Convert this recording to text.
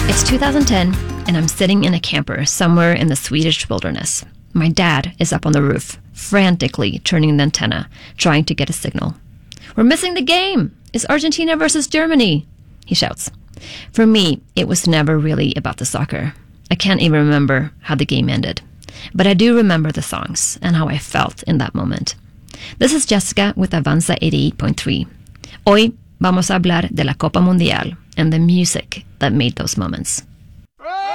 It's 2010, and I'm sitting in a camper somewhere in the Swedish wilderness. My dad is up on the roof, frantically turning the antenna, trying to get a signal. "We're missing the game! It's Argentina versus Germany!" he shouts. For me, it was never really about the soccer. I can't even remember how the game ended. But I do remember the songs and how I felt in that moment. This is Jessica with Avanza 88.3. Hoy vamos a hablar de la Copa Mundial and the music that made those moments.